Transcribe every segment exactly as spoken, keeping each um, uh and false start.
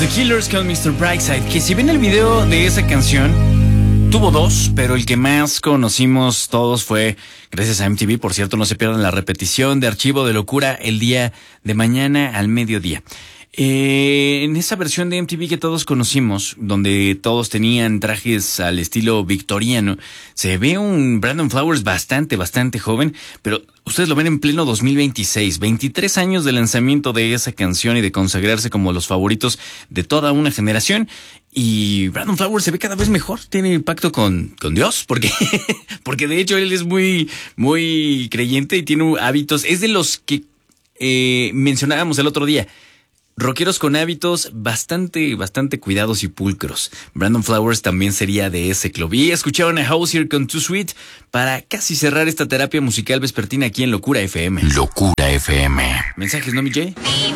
The Killers con mister Brightside, que si ven el video de esa canción, tuvo dos, pero el que más conocimos todos fue gracias a M T V. Por cierto, no se pierdan la repetición de Archivo de Locura el día de mañana al mediodía. Eh, en esa versión de M T V que todos conocimos, donde todos tenían trajes al estilo victoriano, se ve un Brandon Flowers bastante, bastante joven, pero ustedes lo ven en pleno dos mil veintiséis, veintitrés años de lanzamiento de esa canción y de consagrarse como los favoritos de toda una generación. Y Brandon Flowers se ve cada vez mejor, tiene impacto con, con Dios, porque, porque de hecho él es muy, muy creyente y tiene hábitos, es de los que eh, mencionábamos el otro día. Rockeros con hábitos bastante, bastante cuidados y pulcros. Brandon Flowers también sería de ese club. Y escucharon a Hozier con Too Sweet para casi cerrar esta terapia musical vespertina aquí en Locura F M. Locura F M. ¿Mensajes, no, mi Jay?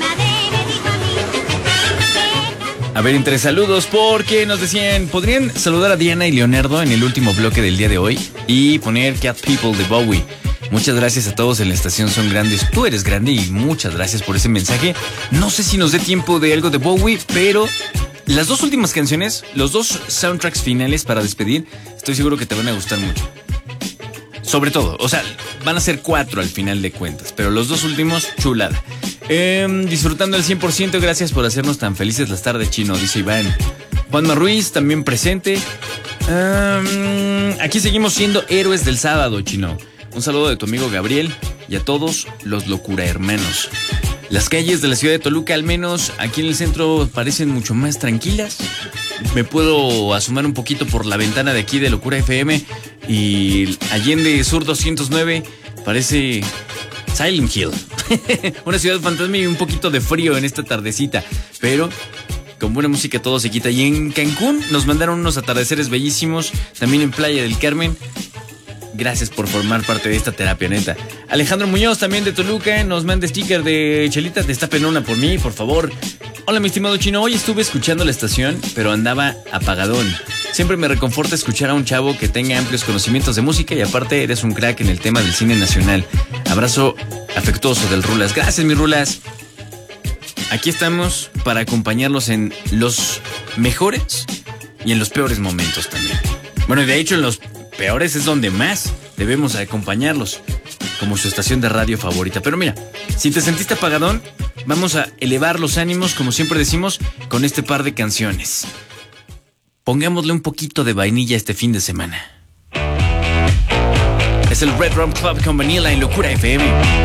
A ver, entre saludos, porque nos decían, ¿podrían saludar a Diana y Leonardo en el último bloque del día de hoy? Y poner Cat People de Bowie. Muchas gracias a todos en la estación, son grandes. Tú eres grande y muchas gracias por ese mensaje. No sé si nos dé tiempo de algo de Bowie, pero las dos últimas canciones, los dos soundtracks finales para despedir, estoy seguro que te van a gustar mucho. Sobre todo, o sea, van a ser cuatro al final de cuentas, pero los dos últimos, chulada. Eh, disfrutando al cien por ciento, gracias por hacernos tan felices las tardes, Chino, dice Iván. Juanma Ruiz, también presente. Um, aquí seguimos siendo héroes del sábado, Chino. Un saludo de tu amigo Gabriel y a todos los locura hermanos. Las calles de la ciudad de Toluca, al menos aquí en el centro, parecen mucho más tranquilas. Me puedo asomar un poquito por la ventana de aquí de Locura F M y Allende Sur doscientos nueve parece Silent Hill. Una ciudad fantasma y un poquito de frío en esta tardecita, pero con buena música todo se quita. Y en Cancún nos mandaron unos atardeceres bellísimos, también en Playa del Carmen. Gracias por formar parte de esta terapia, neta. Alejandro Muñoz, también de Toluca, nos manda sticker de Chelita. Destapen una por mí, por favor. Hola, mi estimado Chino. Hoy estuve escuchando la estación, pero andaba apagadón. Siempre me reconforta escuchar a un chavo que tenga amplios conocimientos de música y aparte eres un crack en el tema del cine nacional. Abrazo afectuoso del Rulas. Gracias, mi Rulas. Aquí estamos para acompañarlos en los mejores y en los peores momentos también. Bueno, y de hecho en los peores es donde más debemos acompañarlos, como su estación de radio favorita. Pero mira, si te sentiste apagadón, vamos a elevar los ánimos, como siempre decimos, con este par de canciones. Pongámosle un poquito de vainilla este fin de semana. Es el Red Rum Club con Vanilla en Locura F M.